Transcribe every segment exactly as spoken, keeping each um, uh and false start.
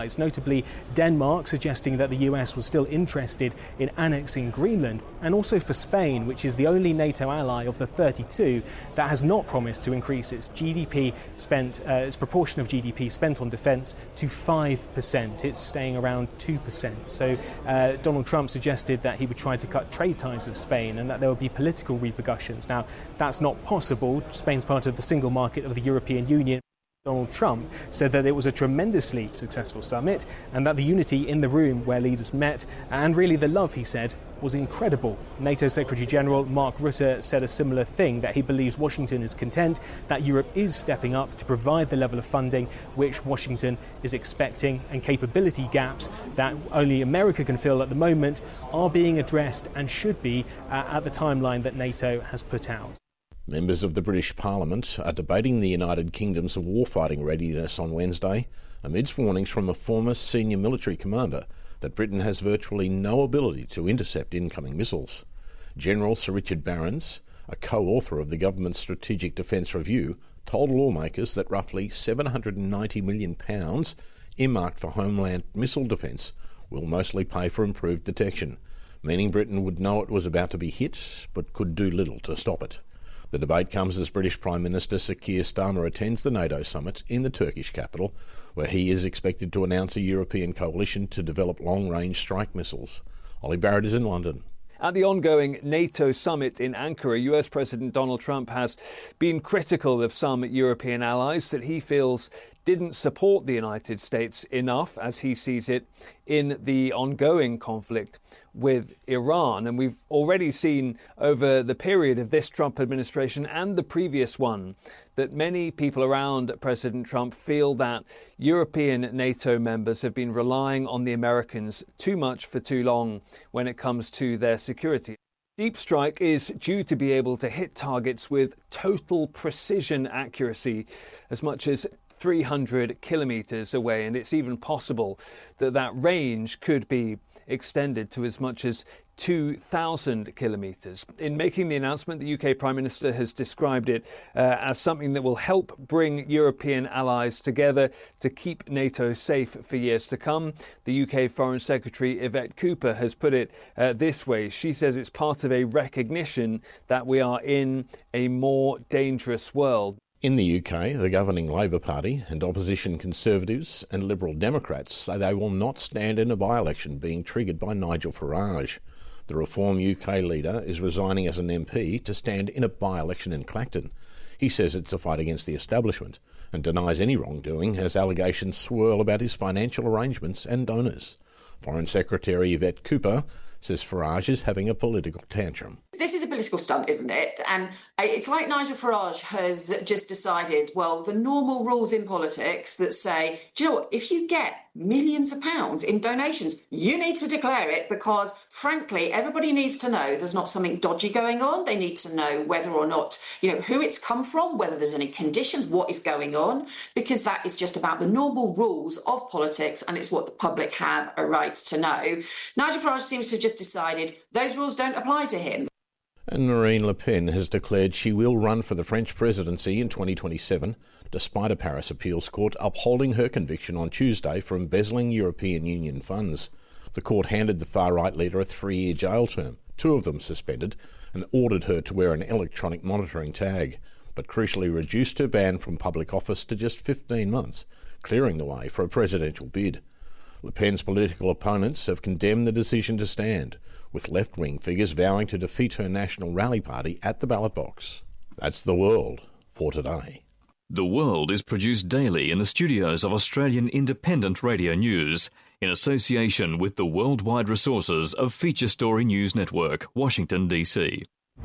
Notably, Denmark suggesting that the U S was still interested in annexing Greenland, and also for Spain, which is the only NATO ally of the thirty-two that has not promised to increase its G D P spent, uh, its proportion of G D P spent on defence to five percent. It's staying around two percent. So uh, Donald Trump suggested that he would try to cut trade ties with Spain and that there would be political repercussions. Now, that's not possible. Spain's part of the single market of the European Union. Donald Trump said that it was a tremendously successful summit and that the unity in the room where leaders met, and really the love, he said, was incredible. NATO Secretary General Mark Rutte said a similar thing, that he believes Washington is content, that Europe is stepping up to provide the level of funding which Washington is expecting, and capability gaps that only America can fill at the moment are being addressed and should be uh, at the timeline that NATO has put out. Members of the British Parliament are debating the United Kingdom's warfighting readiness on Wednesday, amidst warnings from a former senior military commander that Britain has virtually no ability to intercept incoming missiles. General Sir Richard Barrons, a co-author of the government's Strategic Defence Review, told lawmakers that roughly seven hundred ninety million pounds earmarked for homeland missile defence will mostly pay for improved detection, meaning Britain would know it was about to be hit but could do little to stop it. The debate comes as British Prime Minister Sir Keir Starmer attends the NATO summit in the Turkish capital, where he is expected to announce a European coalition to develop long-range strike missiles. Ollie Barrett is in London. At the ongoing NATO summit in Ankara, U S President Donald Trump has been critical of some European allies that he feels didn't support the United States enough, as he sees it, in the ongoing conflict with Iran. And we've already seen over the period of this Trump administration and the previous one that many people around President Trump feel that European NATO members have been relying on the Americans too much for too long when it comes to their security. Deep Strike is due to be able to hit targets with total precision accuracy, as much as three hundred kilometres away, and it's even possible that that range could be extended to as much as two thousand kilometres. In making the announcement, the U K Prime Minister has described it uh, as something that will help bring European allies together to keep NATO safe for years to come. The U K Foreign Secretary Yvette Cooper has put it uh, this way. She says it's part of a recognition that we are in a more dangerous world. In the U K, the governing Labour Party and opposition Conservatives and Liberal Democrats say they will not stand in a by-election being triggered by Nigel Farage. The Reform U K leader is resigning as an M P to stand in a by-election in Clacton. He says it's a fight against the establishment and denies any wrongdoing as allegations swirl about his financial arrangements and donors. Foreign Secretary Yvette Cooper says Farage is having a political tantrum. This is a political stunt, isn't it? And it's like Nigel Farage has just decided, well, the normal rules in politics that say, do you know what, if you get millions of pounds in donations, you need to declare it because, frankly, everybody needs to know there's not something dodgy going on. They need to know whether or not, you know, who it's come from, whether there's any conditions, what is going on, because that is just about the normal rules of politics and it's what the public have a right to know. Nigel Farage seems to have just decided those rules don't apply to him. And Marine Le Pen has declared she will run for the French presidency in twenty twenty-seven, despite a Paris appeals court upholding her conviction on Tuesday for embezzling European Union funds. The court handed the far-right leader a three-year jail term, two of them suspended, and ordered her to wear an electronic monitoring tag, but crucially reduced her ban from public office to just fifteen months, clearing the way for a presidential bid. Le Pen's political opponents have condemned the decision to stand, with left-wing figures vowing to defeat her National Rally Party at the ballot box. That's The World for today. The World is produced daily in the studios of Australian Independent Radio News, in association with the worldwide resources of Feature Story News Network, Washington, D C.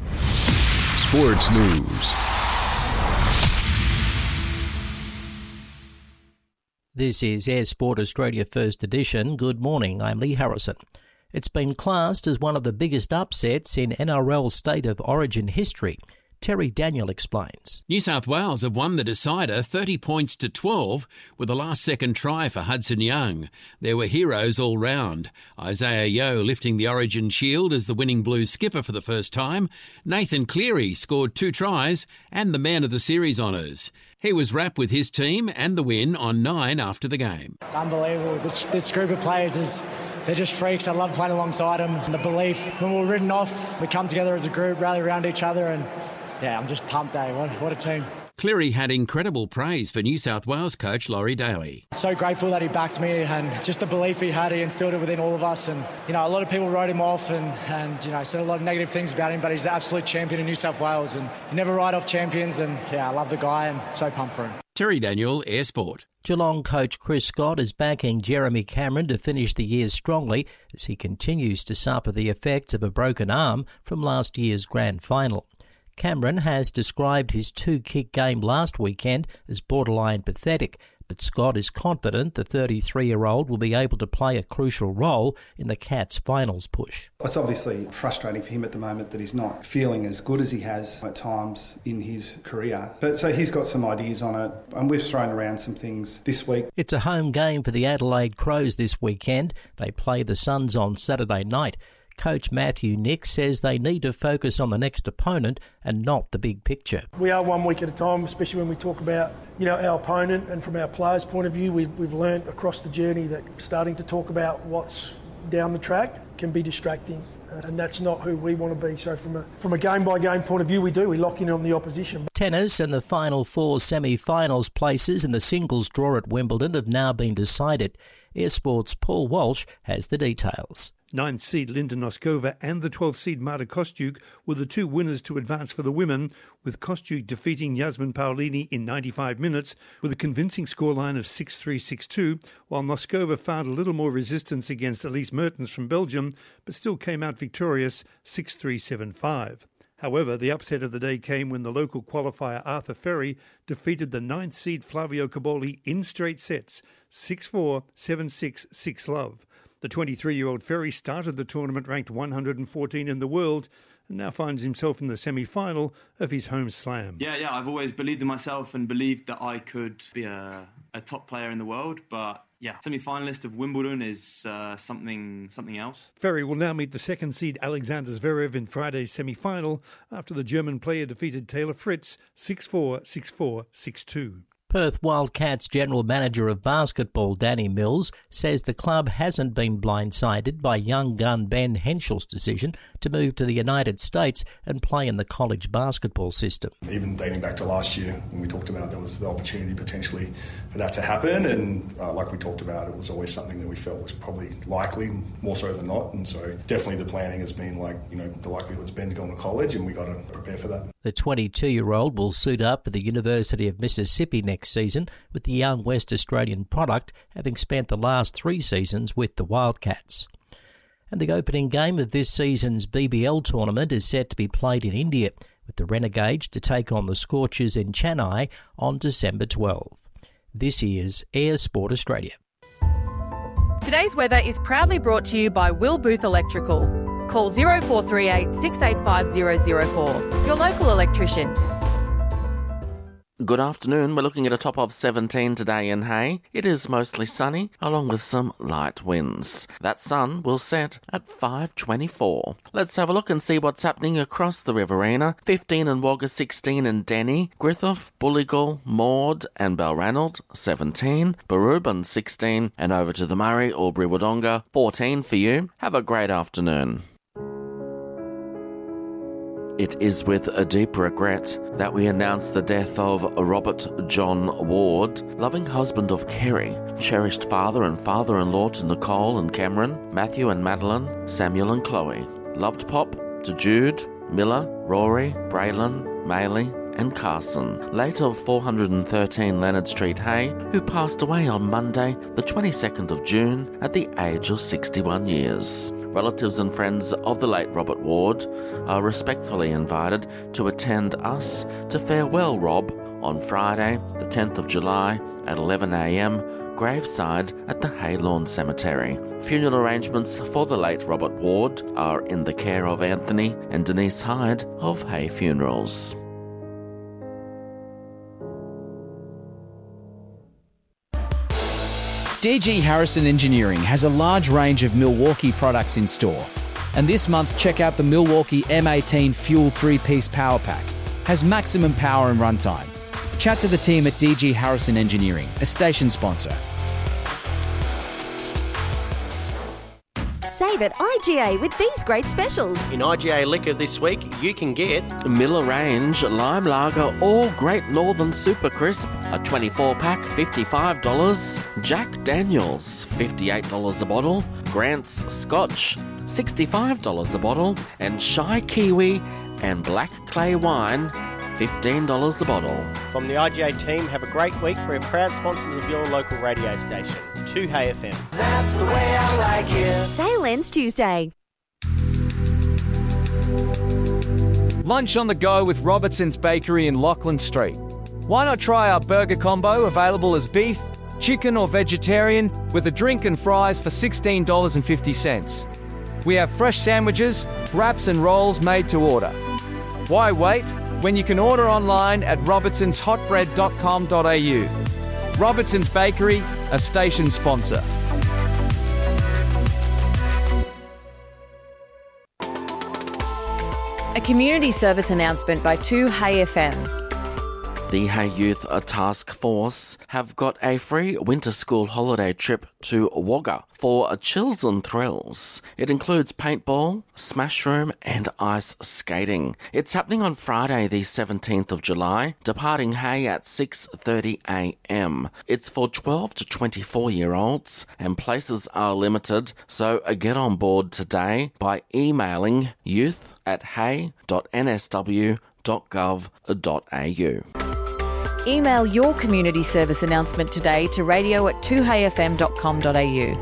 Sports News. This is Air Sport Australia First Edition. Good morning, I'm Lee Harrison. It's been classed as one of the biggest upsets in N R L State of Origin history. Terry Daniel explains. New South Wales have won the decider thirty points to twelve with a last-second try for Hudson Young. There were heroes all round. Isaiah Yeo lifting the Origin shield as the winning Blues skipper for the first time. Nathan Cleary scored two tries and the Man of the Series honours. He was wrapped with his team and the win on Nine after the game. It's unbelievable. This, this group of players, is they're just freaks. I love playing alongside them. And the belief, when we were ridden off, we come together as a group, rally around each other, and yeah, I'm just pumped, eh? What, what a team. Cleary had incredible praise for New South Wales coach Laurie Daly. So grateful that he backed me, and just the belief he had, he instilled it within all of us. And, you know, a lot of people wrote him off and, and you know, said a lot of negative things about him, but he's the absolute champion in New South Wales, and you never write off champions. And, yeah, I love the guy and so pumped for him. Terry Daniel, Air Sport. Geelong coach Chris Scott is backing Jeremy Cameron to finish the year strongly as he continues to suffer the effects of a broken arm from last year's grand final. Cameron has described his two-kick game last weekend as borderline pathetic, but Scott is confident the thirty-three-year-old will be able to play a crucial role in the Cats' finals push. It's obviously frustrating for him at the moment that he's not feeling as good as he has at times in his career. But so he's got some ideas on it, and we've thrown around some things this week. It's a home game for the Adelaide Crows this weekend. They play the Suns on Saturday night. Coach Matthew Nick says they need to focus on the next opponent and not the big picture. We are one week at a time, especially when we talk about, you know, our opponent, and from our players' point of view, we've, we've learned across the journey that starting to talk about what's down the track can be distracting, and that's not who we want to be. So from a from a game-by-game point of view, we do. We lock in on the opposition. Tennis and the final four semi-finals places in the singles draw at Wimbledon have now been decided. Air Sports' Paul Walsh has the details. Ninth seed Linda Noskova and the twelfth seed Marta Kostyuk were the two winners to advance for the women, with Kostyuk defeating Yasmin Paolini in ninety-five minutes with a convincing scoreline of six three, six two, while Noskova found a little more resistance against Elise Mertens from Belgium, but still came out victorious six three, seven five. However, the upset of the day came when the local qualifier Arthur Ferry defeated the ninth seed Flavio Caboli in straight sets, six four, seven six, six love. The twenty-three-year-old Ferry started the tournament ranked one hundred fourteen in the world and now finds himself in the semi-final of his home slam. Yeah, yeah, I've always believed in myself and believed that I could be a, a top player in the world, but yeah, semi-finalist of Wimbledon is uh, something something else. Ferry will now meet the second seed Alexander Zverev in Friday's semi-final after the German player defeated Taylor Fritz six four, six four, six two. Perth Wildcats General Manager of Basketball Danny Mills says the club hasn't been blindsided by young gun Ben Henschel's decision to move to the United States and play in the college basketball system. Even dating back to last year when we talked about there was the opportunity potentially for that to happen, and uh, like we talked about, it was always something that we felt was probably likely, more so than not, and so definitely the planning has been like, you know, the likelihood's Ben's going to college and we got to prepare for that. The twenty-two-year-old will suit up for the University of Mississippi next season, with the young West Australian product having spent the last three seasons with the Wildcats. And the opening game of this season's B B L tournament is set to be played in India, with the Renegades to take on the Scorchers in Chennai on December twelfth. This is Air Sport Australia. Today's weather is proudly brought to you by Will Booth Electrical. Call zero four three eight, six eight five zero zero four, your local electrician. Good afternoon. We're looking at a top of seventeen today in Hay. It is mostly sunny, along with some light winds. That sun will set at five twenty-four. Let's have a look and see what's happening across the Riverina. fifteen in Wagga, sixteen in Denny, Griffith, Bulligal, Maud and Balranald, seventeen, Barubin, sixteen, and over to the Murray, Albury Wodonga, fourteen for you. Have a great afternoon. It is with a deep regret that we announce the death of Robert John Ward, loving husband of Kerry, cherished father and father-in-law to Nicole and Cameron, Matthew and Madeline, Samuel and Chloe. Loved pop to Jude, Miller, Rory, Braylon, Maylie and Carson, late of four hundred thirteen Leonard Street, Hay, who passed away on Monday, the twenty-second of June, at the age of sixty-one years. Relatives and friends of the late Robert Ward are respectfully invited to attend us to farewell Rob on Friday, the tenth of July at eleven a m, graveside at the Haylawn Cemetery. Funeral arrangements for the late Robert Ward are in the care of Anthony and Denise Hyde of Hay Funerals. D G Harrison Engineering has a large range of Milwaukee products in store. And this month, check out the Milwaukee M eighteen Fuel three-piece Power Pack. Has maximum power and runtime. Chat to the team at D G Harrison Engineering, a station sponsor. Save at I G A with these great specials. In I G A Liquor this week, you can get Miller Range Lime Lager All Great Northern Super Crisp, a twenty-four pack, fifty-five dollars. Jack Daniels, fifty-eight dollars a bottle. Grant's Scotch, sixty-five dollars a bottle. And Shy Kiwi and Black Clay Wine, fifteen dollars a bottle. From the I G A team, have a great week. We're proud sponsors of your local radio station, two Hey F M. That's the way I like it. Sale ends Tuesday. Lunch on the go with Robertson's Bakery in Lachlan Street. Why not try our burger combo, available as beef, chicken or vegetarian, with a drink and fries for sixteen dollars and fifty cents. We have fresh sandwiches, wraps and rolls made to order. Why wait when you can order online at robertsons hot bread dot com dot a u. Robertson's Bakery, a station sponsor. A community service announcement by two Hey F M. The Hey Youth Task Force have got a free winter school holiday trip to Wagga for chills and thrills. It includes paintball, smash room and ice skating. It's happening on Friday the seventeenth of July, departing Hey at six thirty a m. It's for twelve to twenty-four year olds and places are limited, so get on board today by emailing youth at hey dot n s w dot gov dot a u. Email your community service announcement today to radio at two hey f m dot com dot a u.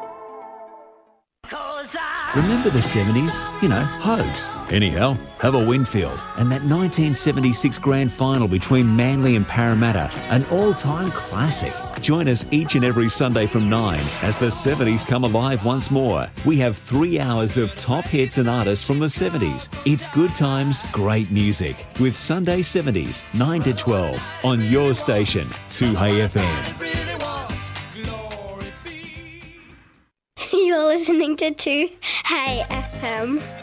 Remember the seventies? You know, Hogs. Anyhow, have a Winfield. And that nineteen seventy-six grand final between Manly and Parramatta, an all-time classic. Join us each and every Sunday from nine as the seventies come alive once more. We have three hours of top hits and artists from the seventies. It's good times, great music. With Sunday seventies, nine to twelve, on your station, two Hey F M. You're listening to two Hey F M.